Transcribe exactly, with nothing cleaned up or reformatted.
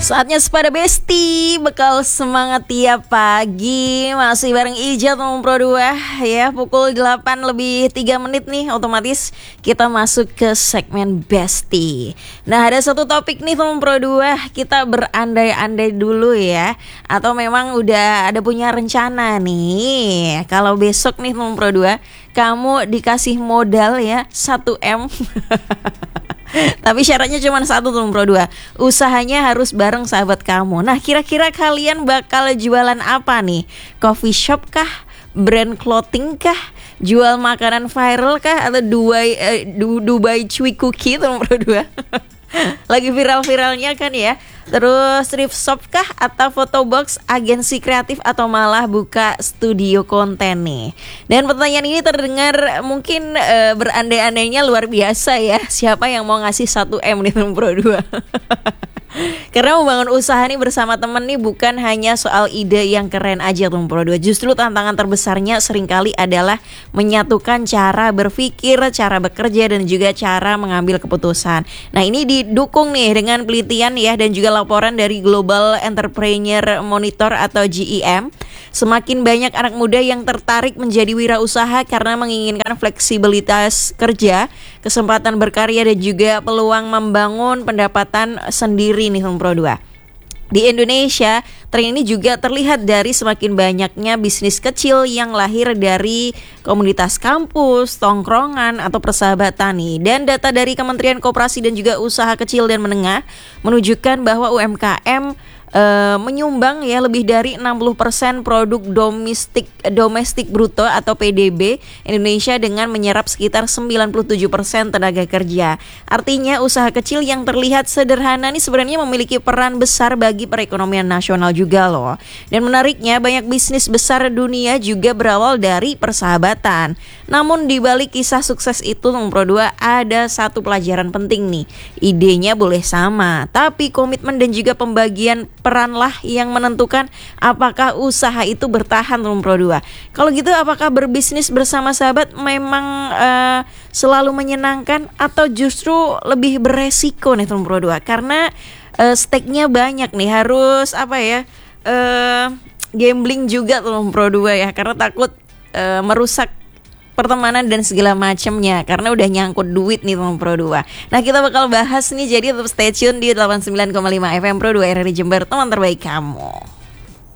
Saatnya Sepada Besti, bekal semangat tiap pagi. Masih bareng Ijat Nomor Pro dua ya, pukul delapan lebih tiga menit nih. Otomatis kita masuk ke segmen Besti. Nah, ada satu topik nih Nomor Pro dua, kita berandai-andai dulu ya. Atau memang udah ada punya rencana nih, kalau besok nih Nomor Pro dua kamu dikasih modal ya satu M. Tapi syaratnya cuma satu tuh Pro dua. Usahanya harus bareng sahabat kamu. Nah, kira-kira kalian bakal jualan apa nih? Coffee shop kah? Brand clothing kah? Jual makanan viral kah? Atau Dubai eh, du, Dubai Chewy Cookie tuh Pro dua? Lagi viral-viralnya kan ya. Terus thrift shop kah? Atau photo box, agensi kreatif, atau malah buka studio konten nih? Dan pertanyaan ini terdengar mungkin e, berandai-andainya luar biasa ya. Siapa yang mau ngasih satu M nih Pro dua? Karena membangun usaha nih bersama temen nih bukan hanya soal ide yang keren aja tuh Pro dua. Justru tantangan terbesarnya seringkali adalah menyatukan cara berpikir, cara bekerja, dan juga cara mengambil keputusan. Nah, ini didukung nih dengan penelitian ya dan juga laporan dari Global Entrepreneur Monitor atau G E M. Semakin banyak anak muda yang tertarik menjadi wirausaha karena menginginkan fleksibilitas kerja, kesempatan berkarya, dan juga peluang membangun pendapatan sendiri nih Pro dua. Di Indonesia, tren ini juga terlihat dari semakin banyaknya bisnis kecil yang lahir dari komunitas kampus, tongkrongan, atau persahabatan nih. Dan data dari Kementerian Koperasi dan juga Usaha Kecil dan Menengah menunjukkan bahwa U M K M Uh, menyumbang ya lebih dari enam puluh persen produk domestik domestik bruto atau P D B Indonesia dengan menyerap sekitar sembilan puluh tujuh persen tenaga kerja. Artinya usaha kecil yang terlihat sederhana ini sebenarnya memiliki peran besar bagi perekonomian nasional juga loh. Dan menariknya banyak bisnis besar dunia juga berawal dari persahabatan. Namun di balik kisah sukses itu Pro dua ada satu pelajaran penting nih. Idenya boleh sama, tapi komitmen dan juga pembagian peranlah yang menentukan apakah usaha itu bertahan Pro dua. Kalau gitu apakah berbisnis bersama sahabat memang uh, selalu menyenangkan atau justru lebih beresiko nih Pro dua? Karena uh, stake-nya banyak nih, harus apa ya? Uh, gambling juga Pro dua ya, karena takut uh, merusak pertemanan dan segala macamnya karena udah nyangkut duit nih Teman Pro dua. Nah, kita bakal bahas nih, jadi tetap stay tune di delapan puluh sembilan koma lima F M Pro dua R R I Jember, teman terbaik kamu.